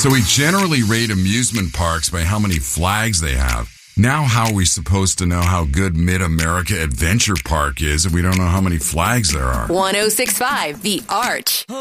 So we generally rate amusement parks by how many flags they have. Now how are we supposed to know how good Mid-America Adventure Park is if we don't know how many flags there are? 106.5 The Arch.